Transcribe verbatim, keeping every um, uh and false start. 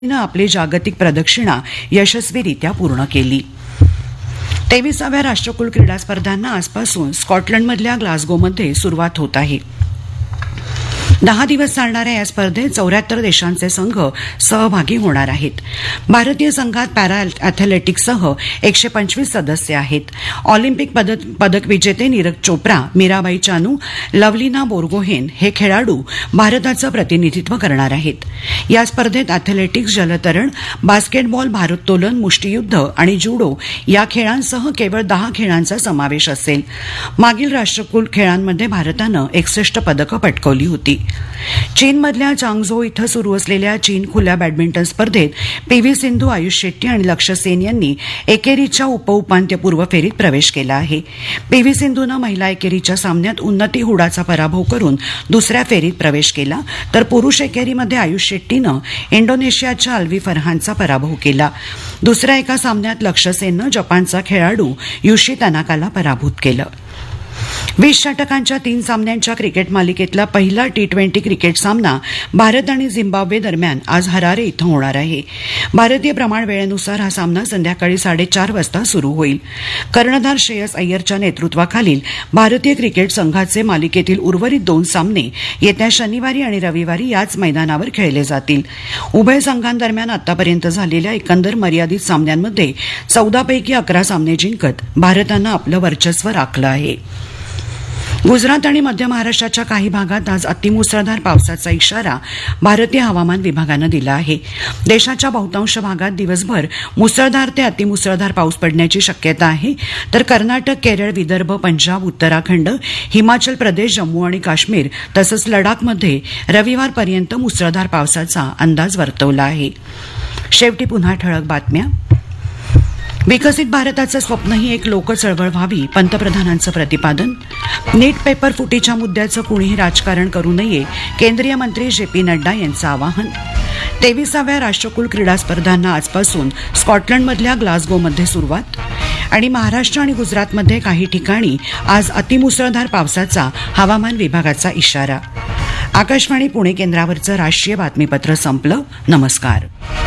नं आपली जागतिक प्रदक्षिणा यशस्वीरित्या पूर्ण केली. तेविसाव्या राष्ट्रकुल क्रीडा स्पर्धांना आजपासून स्कॉटलंडमधल्या ग्लासगोमध्ये सुरुवात होत आहे. दहा दिवस चालणाऱ्या या स्पर्धेत चौऱ्याहत्तर देशांचे संघ सहभागी होणार आहेत. भारतीय संघात पॅरा अॅथलेटिक्ससह एकशे पंचवीस सदस्य आहेत. ऑलिम्पिक पदक पदक विजेते नीरज चोप्रा, मीराबाई चानू, लवलीना बोर्गोहेन हे खेळाडू भारताचं प्रतिनिधित्व करणार आहेत. या स्पर्धेत अॅथलेटिक्स, जलतरण, बास्केटबॉल, भारोत्तोलन, मुष्टियुद्ध आणि जुडो या खेळांसह केवळ दहा खेळांचा समावेश असेल. मागील राष्ट्रकुल खेळांमध्ये भारतानं एकसष्ट पदकं पटकावली होती. चीनमधल्या चांगझो इथं सुरू असलेल्या चीन खुल्या बॅडमिंटन स्पर्धेत पी व्ही सिंधू, आयुष शेट्टी आणि लक्ष्य सेन यांनी एकेरीच्या उपउपांत्यपूर्व फेरीत प्रवेश केला आहे. पी व्ही सिंधूनं महिला एकेरीच्या सामन्यात उन्नती हुडाचा पराभव करून दुसऱ्या फेरीत प्रवेश केला, तर पुरुष एकेरीमध्ये आयुष शेट्टीनं इंडोनेशियाच्या अल्वी फरहानचा पराभव केला. दुसऱ्या एका सामन्यात लक्ष्य सेननं जपानचा खेळाडू युशी तनाकाला पराभूत केलं. वीस षटकांच्या तीन सामन्यांच्या क्रिकेट मालिकेतला पहिला टी ट्वेंटी क्रिकेट सामना भारत आणि झिम्बाब्वे दरम्यान आज हरारे इथं होणार आहे. भारतीय प्रमाण वेळेनुसार हा सामना संध्याकाळी साडेचार वाजता सुरू होईल. कर्णधार श्रेयस अय्यरच्या नेतृत्वाखालील भारतीय क्रिकेट संघाचे मालिकेतील उर्वरित दोन सामने येत्या शनिवारी आणि रविवारी याच मैदानावर खेळले जातील. उभय संघांदरम्यान आतापर्यंत झालेल्या एकंदर मर्यादित सामन्यांमध्ये चौदापैकी अकरा सामने जिंकत भारतानं आपलं वर्चस्व राखलं आहे. गुजरात आणि मध्य महाराष्ट्राच्या काही भागात आज अतिमुसळधार पावसाचा इशारा भारतीय हवामान विभागानं दिला आहे. देशाच्या बहुतांश भागात दिवसभर मुसळधार ते अतिमुसळधार पाऊस पडण्याची शक्यता आहे, तर कर्नाटक, केरळ, विदर्भ, पंजाब, उत्तराखंड, हिमाचल प्रदेश, जम्मू आणि काश्मीर तसंच लडाखमध्ये रविवारपर्यंत मुसळधार पावसाचा अंदाज वर्तवला आहे. शेवटी पुन्हा ठळक बातम्या. विकसित भारताचं स्वप्नही एक लोकचळवळ व्हावी, पंतप्रधानांचं प्रतिपादन. नीट पेपर फुटीच्या मुद्द्याचं कुणीही राजकारण करू नये, केंद्रीय मंत्री जे पी नड्डा यांचं आवाहन. तेविसाव्या राष्ट्रकुल क्रीडा स्पर्धांना आजपासून स्कॉटलंडमधल्या ग्लासगोमध्ये सुरुवात. आणि महाराष्ट्र आणि गुजरातमध्ये काही ठिकाणी आज अतिमुसळधार पावसाचा हवामान विभागाचा इशारा. आकाशवाणी पुणे केंद्रावरचं राष्ट्रीय बातमीपत्र संपलं. नमस्कार.